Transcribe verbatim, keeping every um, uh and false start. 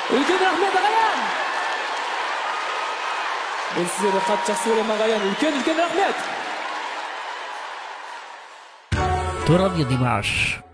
Үлкен рахмет ағайын! Мен сіздерді қатты жақсы көремін ағайын. Үлкен үлкен рахмет! تو راديو دمشق